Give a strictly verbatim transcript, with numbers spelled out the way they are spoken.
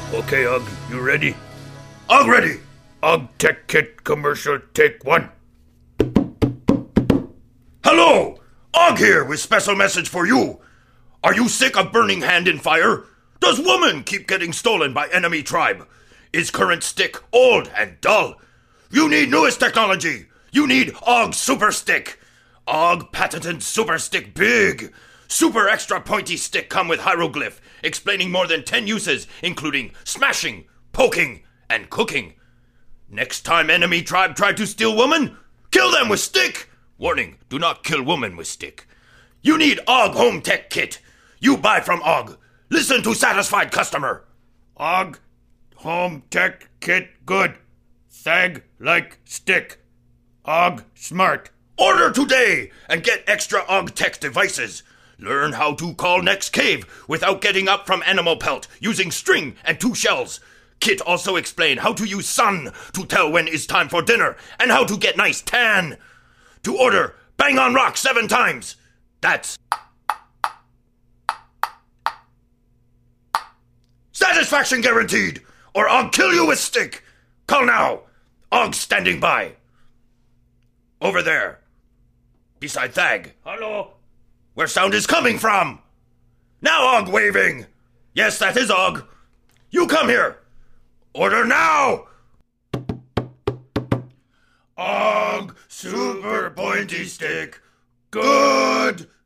Okay, Og, you ready? Og ready! Og Tech Kit commercial, take one. Hello! Og here with special message for you. Are you sick of burning hand in fire? Does woman keep getting stolen by enemy tribe? Is current stick old and dull? You need newest technology. You need Og Super Stick. Og patented Super Stick Big. Super extra pointy stick come with hieroglyph, explaining more than ten uses, including smashing, poking, and cooking. Next time enemy tribe try to steal woman, kill them with stick. Warning, do not kill woman with stick. You need Og Home Tech Kit. You buy from Og. Listen to satisfied customer. Og Home Tech Kit good. Sag like stick. Og smart. Order today and get extra Og Tech devices. Learn how to call next cave without getting up from animal pelt using string and two shells. Kit also explain how to use sun to tell when it's time for dinner and how to get nice tan. To order, bang on rock seven times. That's satisfaction guaranteed, or I'll kill you with stick. Call now. Og standing by. Over there. Beside Thag. Hello? Where sound is coming from. Now Og waving. Yes, that is Og. You come here. Order now. Og Super Pointy Stick. Good.